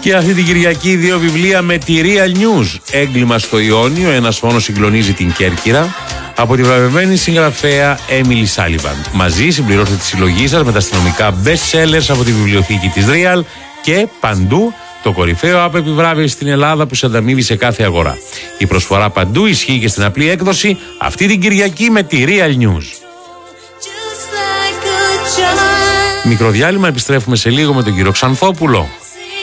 Και αυτή την Κυριακή 2 βιβλία με τη Real News. Έγκλημα στο Ιόνιο, ένας φόνος συγκλονίζει την Κέρκυρα. Από τη βραβευμένη συγγραφέα Έμιλι Σάλιβαν. Μαζί συμπληρώστε τη συλλογή σας με τα αστυνομικά best sellers από τη βιβλιοθήκη της Real και παντού το κορυφαίο app επιβράβευση στην Ελλάδα που σε ανταμείβει σε κάθε αγορά. Η προσφορά παντού ισχύει και στην απλή έκδοση αυτή την Κυριακή με τη Real News. Μικρό διάλειμμα, επιστρέφουμε σε λίγο με τον κύριο Ξανθόπουλο.